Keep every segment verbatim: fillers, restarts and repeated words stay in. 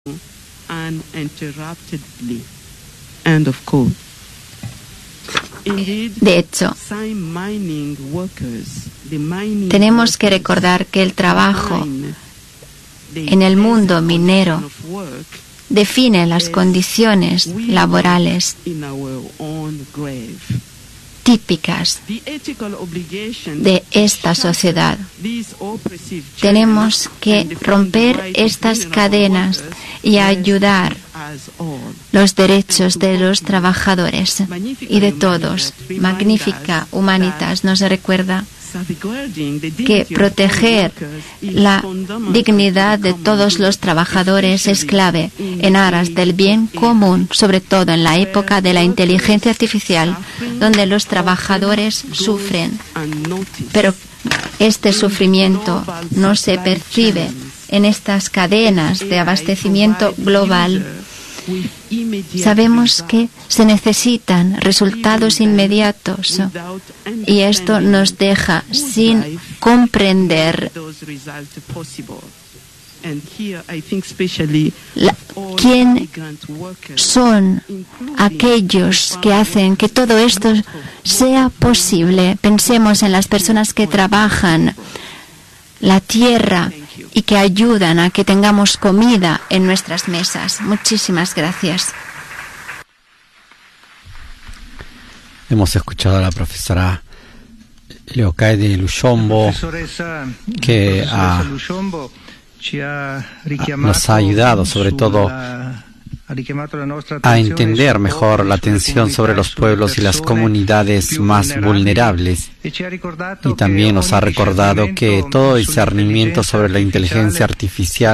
uninterruptedly. End of quote. De hecho, tenemos que recordar que el trabajo en el mundo minero define las condiciones laborales típicas de esta sociedad. Tenemos que romper estas cadenas y ayudar los derechos de los trabajadores y de todos. Magnífica Humanitas nos recuerda que proteger la dignidad de todos los trabajadores es clave en aras del bien común, sobre todo en la época de la inteligencia artificial, donde los trabajadores sufren. Pero este sufrimiento no se percibe en estas cadenas de abastecimiento global. Sabemos que se necesitan resultados inmediatos y esto nos deja sin comprender la, quién son aquellos que hacen que todo esto sea posible. Pensemos en las personas que trabajan la tierra y que ayudan a que tengamos comida en nuestras mesas. Muchísimas gracias. Hemos escuchado a la profesora Leocaide Lushombo, que ha, nos ha ayudado sobre todo a entender mejor la atención sobre los pueblos y las comunidades más vulnerables. Y también nos ha recordado que todo discernimiento sobre la inteligencia artificial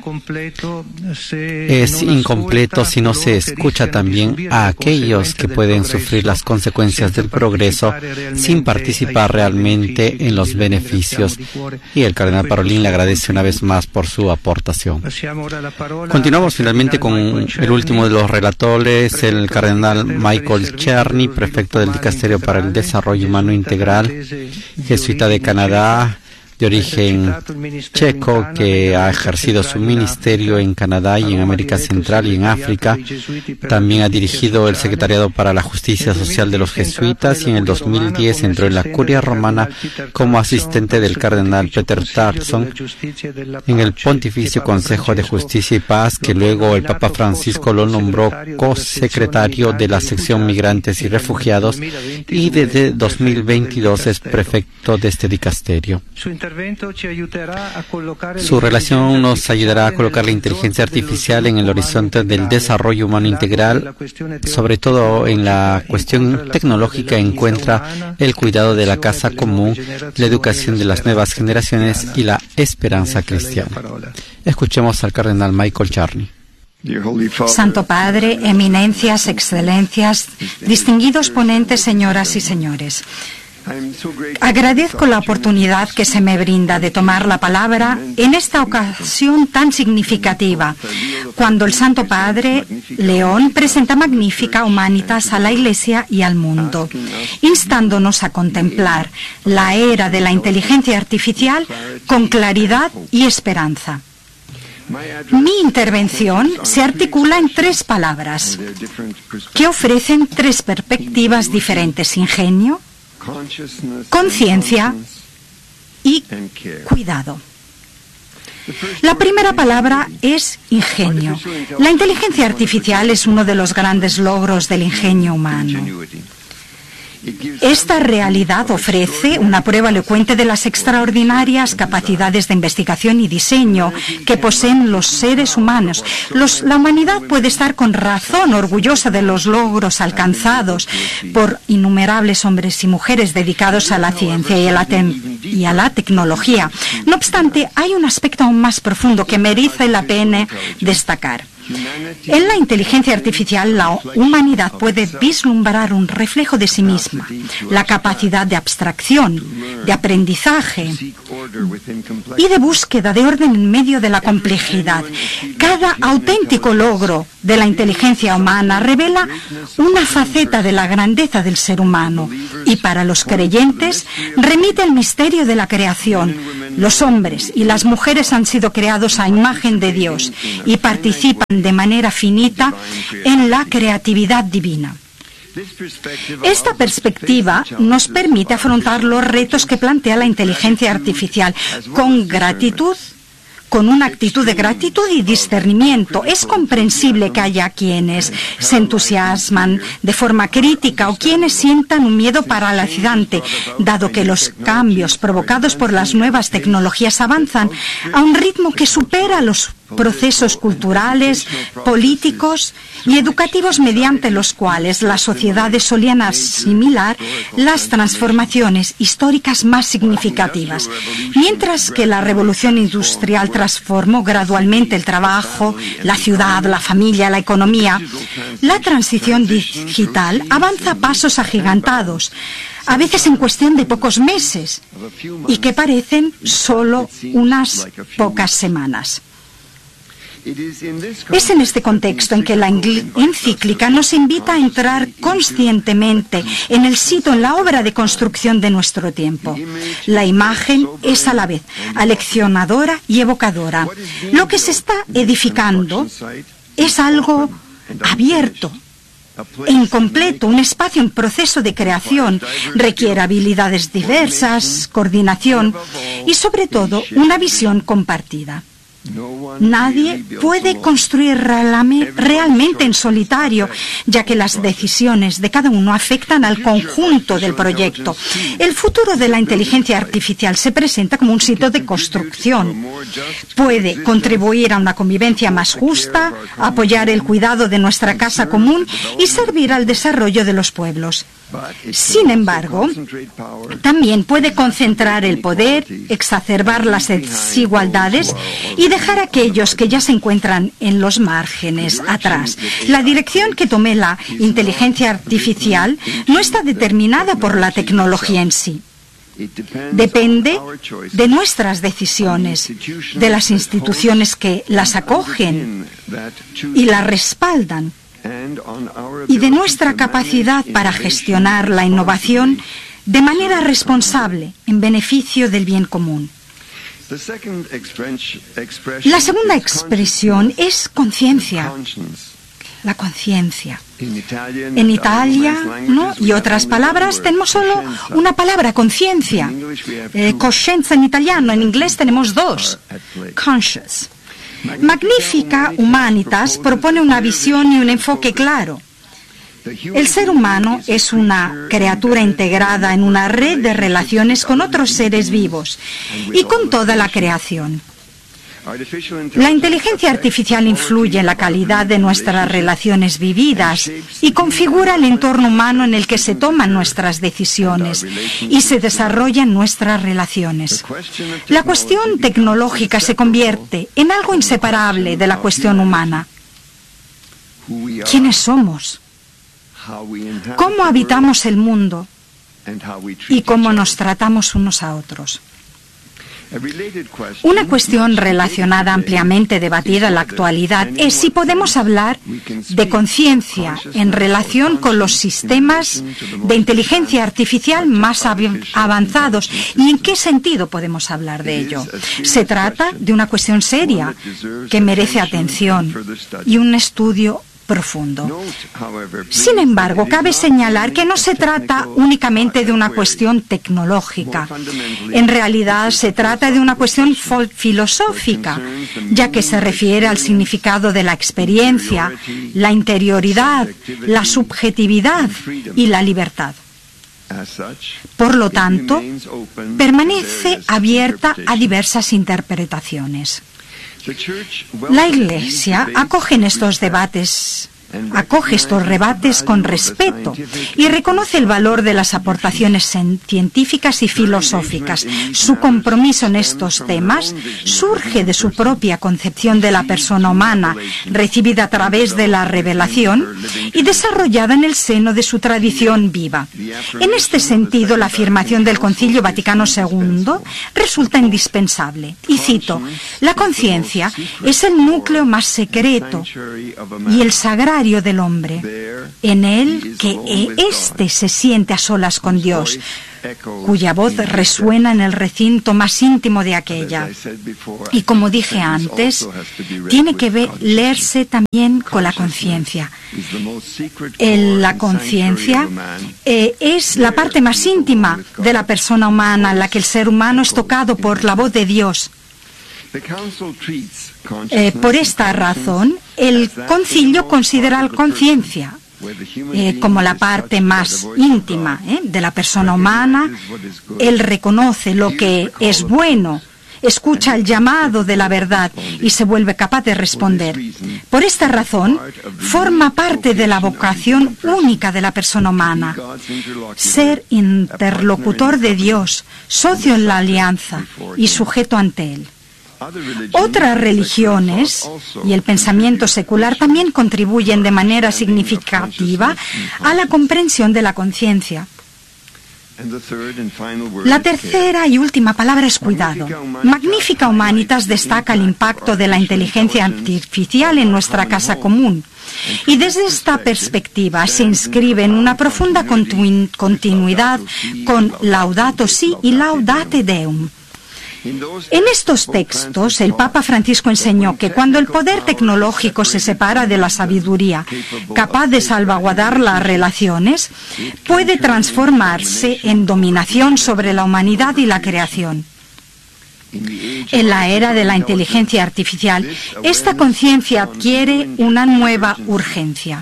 es incompleto si no se escucha también a aquellos que pueden sufrir las consecuencias del progreso sin participar realmente en los beneficios. Y el cardenal Parolin le agradece una vez más por su aportación. Continuamos finalmente con el último de los relatores, el cardenal Michael Czerny, prefecto del Dicasterio para el Desarrollo Humano Integral, jesuita de Canadá, de origen checo, que ha ejercido su ministerio en Canadá y en América Central y en África. También ha dirigido el Secretariado para la Justicia Social de los Jesuitas y en el dos mil diez entró en la Curia Romana como asistente del cardenal Peter Turkson en el Pontificio Consejo de Justicia y Paz, que luego el Papa Francisco lo nombró co-secretario de la sección Migrantes y Refugiados, y desde dos mil veintidós es prefecto de este dicasterio. Su relación nos ayudará a colocar la inteligencia artificial en el horizonte del desarrollo humano integral, sobre todo en la cuestión tecnológica encuentra el cuidado de la casa común, la educación de las nuevas generaciones y la esperanza cristiana. Escuchemos al cardenal Michael Czerny. Santo Padre, eminencias, excelencias, distinguidos ponentes, señoras y señores. Agradezco la oportunidad que se me brinda de tomar la palabra en esta ocasión tan significativa, cuando el Santo Padre León presenta Magnífica Humanitas a la Iglesia y al mundo, instándonos a contemplar la era de la inteligencia artificial con claridad y esperanza. Mi intervención se articula en tres palabras que ofrecen tres perspectivas diferentes: ingenio, conciencia y cuidado. La primera palabra es ingenio. La inteligencia artificial es uno de los grandes logros del ingenio humano. Esta realidad ofrece una prueba elocuente de las extraordinarias capacidades de investigación y diseño que poseen los seres humanos. Los, la humanidad puede estar con razón orgullosa de los logros alcanzados por innumerables hombres y mujeres dedicados a la ciencia y a la, te- y a la tecnología. No obstante, hay un aspecto aún más profundo que merece la pena destacar. En la inteligencia artificial, la humanidad puede vislumbrar un reflejo de sí misma, la capacidad de abstracción, de aprendizaje, y de búsqueda de orden en medio de la complejidad. Cada auténtico logro de la inteligencia humana revela una faceta de la grandeza del ser humano y para los creyentes remite al misterio de la creación. Los hombres y las mujeres han sido creados a imagen de Dios y participan de manera finita en la creatividad divina. Esta perspectiva nos permite afrontar los retos que plantea la inteligencia artificial con gratitud, con una actitud de gratitud y discernimiento. Es comprensible que haya quienes se entusiasman de forma crítica o quienes sientan un miedo paralizante, dado que los cambios provocados por las nuevas tecnologías avanzan a un ritmo que supera los procesos culturales, políticos y educativos mediante los cuales las sociedades solían asimilar las transformaciones históricas más significativas. Mientras que la revolución industrial transformó gradualmente el trabajo, la ciudad, la familia, la economía, la transición digital avanza a pasos agigantados, a veces en cuestión de pocos meses, y que parecen solo unas pocas semanas. Es en este contexto en que la encíclica nos invita a entrar conscientemente en el sitio, en la obra de construcción de nuestro tiempo. La imagen es a la vez aleccionadora y evocadora. Lo que se está edificando es algo abierto e incompleto, un espacio en proceso de creación. Requiere habilidades diversas, coordinación y, sobre todo, una visión compartida. Nadie puede construir realmente en solitario, ya que las decisiones de cada uno afectan al conjunto del proyecto. El futuro de la inteligencia artificial se presenta como un sitio de construcción. Puede contribuir a una convivencia más justa, apoyar el cuidado de nuestra casa común y servir al desarrollo de los pueblos. Sin embargo, también puede concentrar el poder, exacerbar las desigualdades y dejar a aquellos que ya se encuentran en los márgenes atrás. La dirección que tome la inteligencia artificial no está determinada por la tecnología en sí. Depende de nuestras decisiones, de las instituciones que las acogen y las respaldan, y de nuestra capacidad para gestionar la innovación de manera responsable en beneficio del bien común. La segunda expresión es conciencia. La conciencia. En Italia, ¿no?, y otras palabras tenemos solo una palabra, conciencia. Eh, coscienza en italiano, en inglés tenemos dos. Conscious. Magnifica Humanitas propone una visión y un enfoque claro. El ser humano es una criatura integrada en una red de relaciones con otros seres vivos y con toda la creación. La inteligencia artificial influye en la calidad de nuestras relaciones vividas y configura el entorno humano en el que se toman nuestras decisiones y se desarrollan nuestras relaciones. La cuestión tecnológica se convierte en algo inseparable de la cuestión humana. ¿Quiénes somos? ¿Cómo habitamos el mundo? ¿Y cómo nos tratamos unos a otros? Una cuestión relacionada, ampliamente debatida en la actualidad, es si podemos hablar de conciencia en relación con los sistemas de inteligencia artificial más avanzados y en qué sentido podemos hablar de ello. Se trata de una cuestión seria que merece atención y un estudio profundo. Sin embargo, cabe señalar que no se trata únicamente de una cuestión tecnológica. En realidad, se trata de una cuestión filosófica, ya que se refiere al significado de la experiencia, la interioridad, la subjetividad y la libertad. Por lo tanto, permanece abierta a diversas interpretaciones. La Iglesia acoge en estos debates acoge estos rebates con respeto y reconoce el valor de las aportaciones científicas y filosóficas. Su compromiso en estos temas surge de su propia concepción de la persona humana, recibida a través de la revelación y desarrollada en el seno de su tradición viva. En este sentido, la afirmación del Concilio Vaticano segundo resulta indispensable. Y cito: la conciencia es el núcleo más secreto y el sagrario del hombre, en él que éste se siente a solas con Dios, cuya voz resuena en el recinto más íntimo de aquella. Y como dije antes, tiene que ver, leerse también con la conciencia. La conciencia eh, es la parte más íntima de la persona humana, en la que el ser humano es tocado por la voz de Dios. Eh, por esta razón, el concilio considera la conciencia Eh, como la parte más íntima eh, de la persona humana. Él reconoce lo que es bueno, escucha el llamado de la verdad y se vuelve capaz de responder. Por esta razón, forma parte de la vocación única de la persona humana: ser interlocutor de Dios, socio en la alianza y sujeto ante Él. Otras religiones y el pensamiento secular también contribuyen de manera significativa a la comprensión de la conciencia. La tercera y última palabra es cuidado. Magnifica Humanitas destaca el impacto de la inteligencia artificial en nuestra casa común. Y desde esta perspectiva se inscribe en una profunda continu- continuidad con Laudato Si y Laudate Deum. En estos textos, el Papa Francisco enseñó que cuando el poder tecnológico se separa de la sabiduría, capaz de salvaguardar las relaciones, puede transformarse en dominación sobre la humanidad y la creación. En la era de la inteligencia artificial, esta conciencia adquiere una nueva urgencia.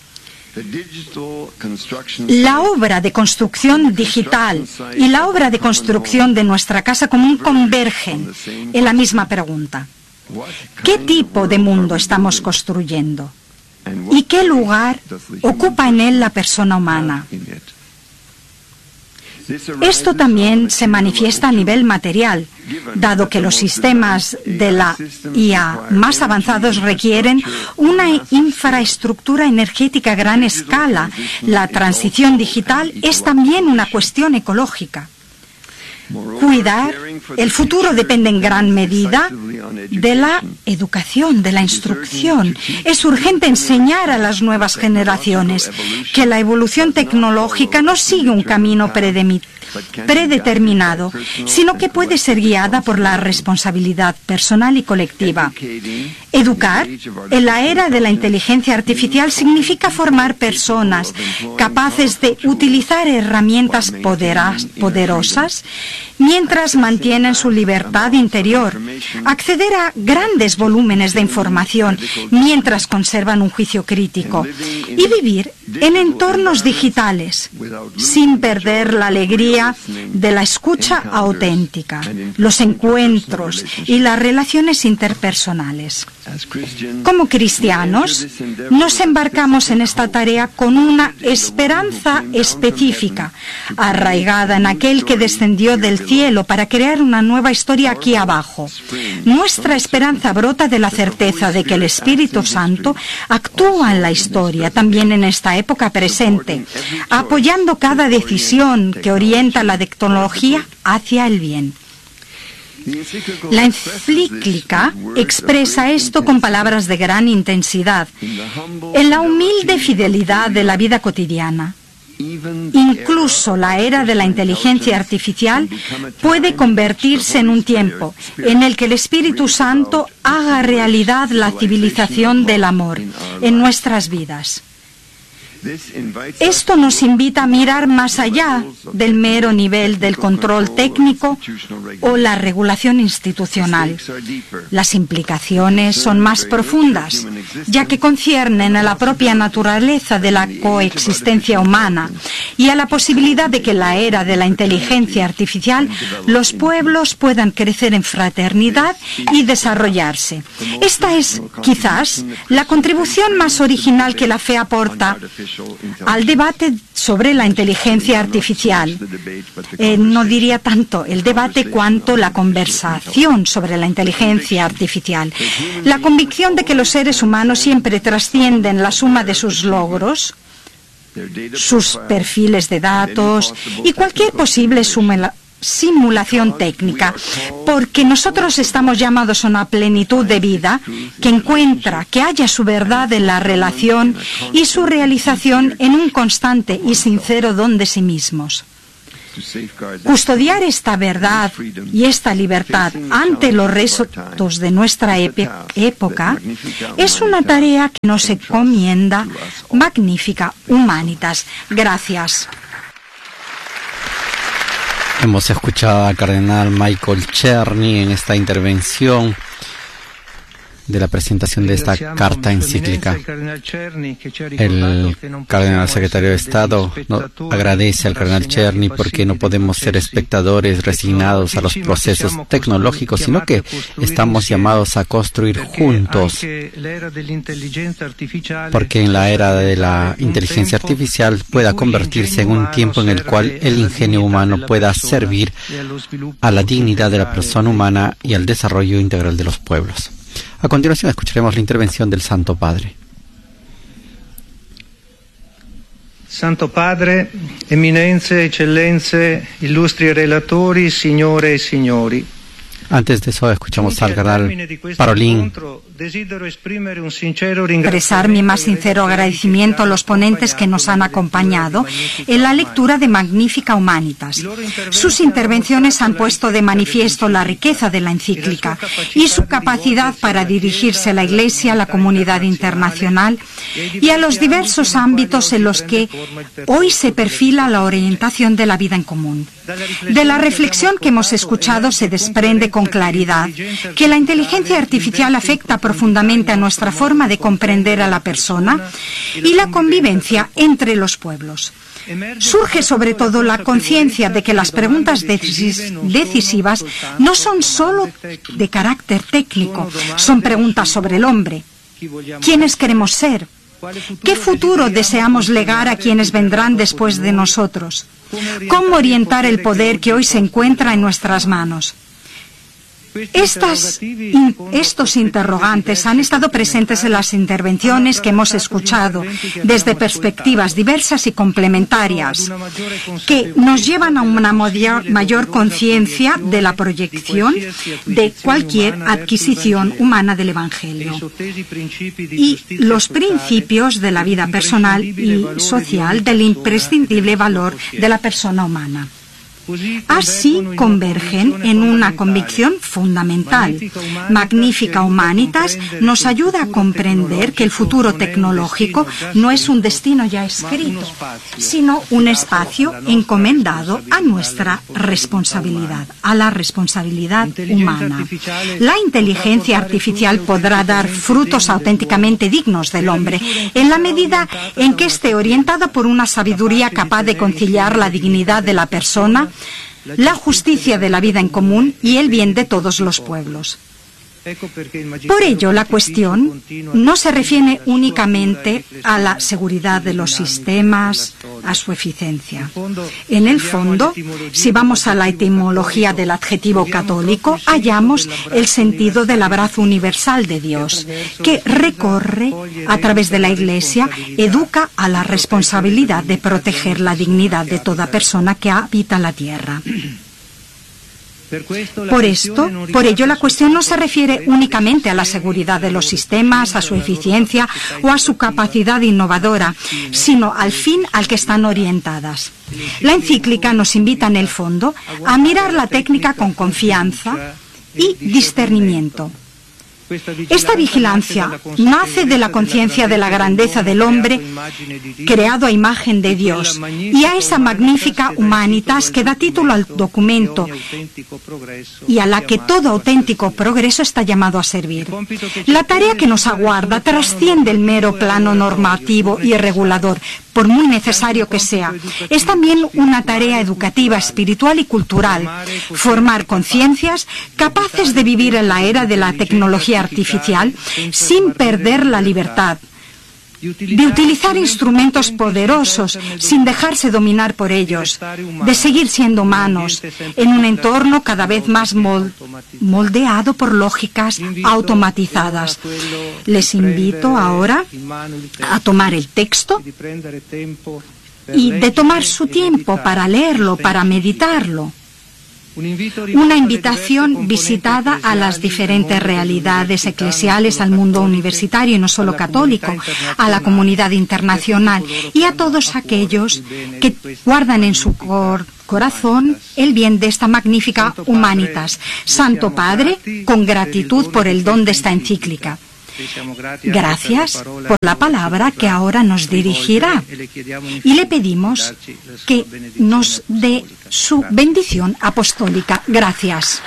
La obra de construcción digital y la obra de construcción de nuestra casa común convergen en la misma pregunta: ¿qué tipo de mundo estamos construyendo? ¿Y qué lugar ocupa en él la persona humana? Esto también se manifiesta a nivel material, dado que los sistemas de la I A más avanzados requieren una infraestructura energética a gran escala. La transición digital es también una cuestión ecológica. Cuidar el futuro depende en gran medida de la educación, de la instrucción. Es urgente enseñar a las nuevas generaciones que la evolución tecnológica no sigue un camino predeterminado, sino que puede ser guiada por la responsabilidad personal y colectiva. Educar en la era de la inteligencia artificial significa formar personas capaces de utilizar herramientas poderas, poderosas mientras mantienen su libertad interior, acceder a grandes volúmenes de información mientras conservan un juicio crítico y vivir en entornos digitales sin perder la alegría de la escucha auténtica, los encuentros y las relaciones interpersonales. Como cristianos, nos embarcamos en esta tarea con una esperanza específica, arraigada en aquel que descendió del cielo para crear una nueva historia aquí abajo. Nuestra esperanza brota de la certeza de que el Espíritu Santo actúa en la historia, también en esta época presente, apoyando cada decisión que orienta la tecnología hacia el bien. La encíclica expresa esto con palabras de gran intensidad, en la humilde fidelidad de la vida cotidiana. Incluso la era de la inteligencia artificial puede convertirse en un tiempo en el que el Espíritu Santo haga realidad la civilización del amor en nuestras vidas. Esto nos invita a mirar más allá del mero nivel del control técnico o la regulación institucional. Las implicaciones son más profundas, ya que conciernen a la propia naturaleza de la coexistencia humana y a la posibilidad de que en la era de la inteligencia artificial los pueblos puedan crecer en fraternidad y desarrollarse. Esta es, quizás, la contribución más original que la fe aporta al debate sobre la inteligencia artificial. Eh, no diría tanto el debate cuanto la conversación sobre la inteligencia artificial. La convicción de que los seres humanos siempre trascienden la suma de sus logros, sus perfiles de datos y cualquier posible suma simulación técnica, porque nosotros estamos llamados a una plenitud de vida que encuentra que haya su verdad en la relación y su realización en un constante y sincero don de sí mismos. Custodiar esta verdad y esta libertad ante los retos de nuestra época es una tarea que nos encomienda Magnifica Humanitas. Gracias. Hemos escuchado al cardenal Michael Czerny en esta intervención de la presentación de esta carta encíclica. El cardenal secretario de Estado no, agradece al cardenal Czerny porque no podemos ser espectadores resignados a los procesos tecnológicos, sino que estamos llamados a construir juntos, porque en la era de la inteligencia artificial pueda convertirse en un tiempo en el cual el ingenio humano pueda servir a la dignidad de la persona humana y al desarrollo integral de los pueblos. A continuación escucharemos la intervención del Santo Padre. Santo Padre, eminenze, eccellenze, illustri relatori, signore e signori. Antes de eso escuchamos al cardenal Parolin. Expresar mi más sincero agradecimiento a los ponentes que nos han acompañado en la lectura de Magnifica Humanitas. Sus intervenciones han puesto de manifiesto la riqueza de la encíclica y su capacidad para dirigirse a la Iglesia, a la comunidad internacional y a los diversos ámbitos en los que hoy se perfila la orientación de la vida en común. De la reflexión que hemos escuchado se desprende con claridad que la inteligencia artificial afecta profundamente a nuestra forma de comprender a la persona y la convivencia entre los pueblos. Surge sobre todo la conciencia de que las preguntas decisivas no son solo de carácter técnico, son preguntas sobre el hombre. ¿Quiénes queremos ser? ¿Qué futuro deseamos legar a quienes vendrán después de nosotros? ¿Cómo orientar el poder que hoy se encuentra en nuestras manos? Estas, in, estos interrogantes han estado presentes en las intervenciones que hemos escuchado desde perspectivas diversas y complementarias que nos llevan a una mayor, mayor conciencia de la proyección de cualquier adquisición humana del Evangelio y los principios de la vida personal y social del imprescindible valor de la persona humana. Así convergen en una convicción fundamental. Magnifica Humanitas nos ayuda a comprender que el futuro tecnológico no es un destino ya escrito, sino un espacio encomendado a nuestra responsabilidad, a la responsabilidad humana. La inteligencia artificial podrá dar frutos auténticamente dignos del hombre, en la medida en que esté orientada por una sabiduría capaz de conciliar la dignidad de la persona, la justicia de la vida en común y el bien de todos los pueblos. Por ello, la cuestión no se refiere únicamente a la seguridad de los sistemas, a su eficiencia. En el fondo, si vamos a la etimología del adjetivo católico, hallamos el sentido del abrazo universal de Dios, que recorre a través de la Iglesia, educa a la responsabilidad de proteger la dignidad de toda persona que habita la tierra. Por esto, por ello, la cuestión no se refiere únicamente a la seguridad de los sistemas, a su eficiencia o a su capacidad innovadora, sino al fin al que están orientadas. La encíclica nos invita, en el fondo, a mirar la técnica con confianza y discernimiento. Esta vigilancia nace de la conciencia de la grandeza del hombre creado a imagen de Dios y a esa magnífica humanitas que da título al documento y a la que todo auténtico progreso está llamado a servir. La tarea que nos aguarda trasciende el mero plano normativo y regulador, por muy necesario que sea. Es también una tarea educativa, espiritual y cultural. Formar conciencias capaces de vivir en la era de la tecnología artificial sin perder la libertad, de utilizar instrumentos poderosos sin dejarse dominar por ellos, de seguir siendo humanos en un entorno cada vez más moldeado por lógicas automatizadas. Les invito ahora a tomar el texto y de tomar su tiempo para leerlo, para meditarlo. Una invitación visitada a las diferentes realidades eclesiales, al mundo universitario y no solo católico, a la comunidad internacional y a todos aquellos que guardan en su cor corazón el bien de esta magnífica humanitas. Santo Padre, con gratitud por el don de esta encíclica. Gracias por la palabra que ahora nos dirigirá y le pedimos que nos dé su bendición apostólica. Gracias.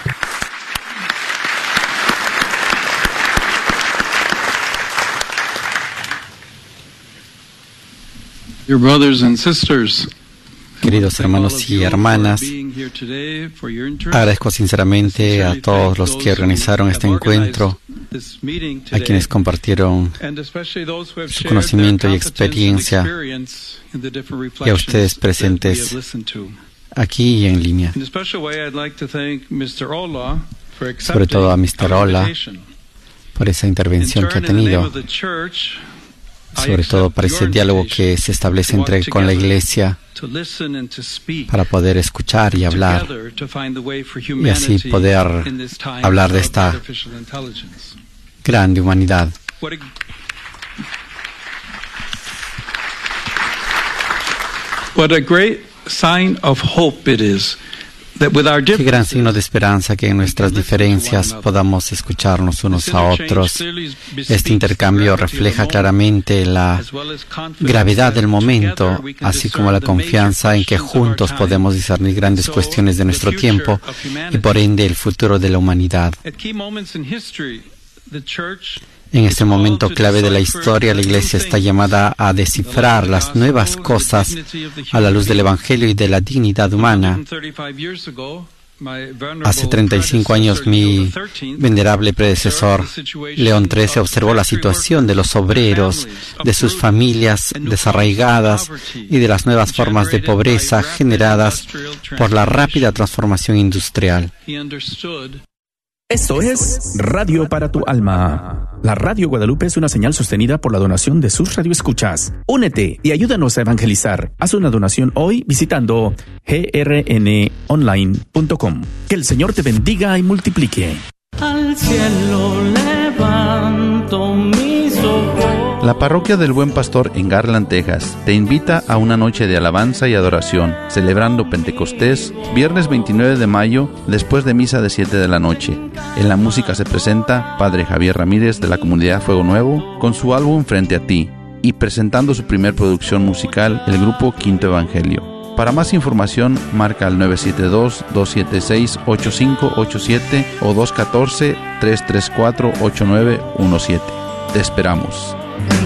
Dear brothers and sisters, queridos hermanos y hermanas, agradezco sinceramente a todos los que organizaron este encuentro, a quienes compartieron su conocimiento y experiencia, y a ustedes presentes aquí y en línea. Sobre todo a mister Ola por esa intervención que ha tenido, sobre todo para ese diálogo que se establece entre él con la Iglesia, para poder escuchar y hablar, y así poder hablar de esta grande humanidad. What a great sign of hope it is. Qué gran signo de esperanza que en nuestras diferencias podamos escucharnos unos a otros. Este intercambio refleja claramente la gravedad del momento, así como la confianza en que juntos podemos discernir grandes cuestiones de nuestro tiempo y por ende el futuro de la humanidad. En este momento clave de la historia, la Iglesia está llamada a descifrar las nuevas cosas a la luz del Evangelio y de la dignidad humana. Hace treinta y cinco años, mi venerable predecesor, León trece, observó la situación de los obreros, de sus familias desarraigadas y de las nuevas formas de pobreza generadas por la rápida transformación industrial. Esto es Radio para tu Alma. La Radio Guadalupe es una señal sostenida por la donación de sus radioescuchas. Únete y ayúdanos a evangelizar. Haz una donación hoy visitando g r n online punto com. Que el Señor te bendiga y multiplique. Al cielo levanto mis ojos. La Parroquia del Buen Pastor en Garland, Texas, te invita a una noche de alabanza y adoración, celebrando Pentecostés, viernes veintinueve de mayo, después de misa de siete de la noche. En la música se presenta Padre Javier Ramírez de la Comunidad Fuego Nuevo, con su álbum Frente a Ti, y presentando su primer producción musical, el grupo Quinto Evangelio. Para más información, marca al nueve siete dos, dos siete seis, ocho cinco ocho siete o dos uno cuatro, tres tres cuatro, ocho nueve uno siete. Te esperamos.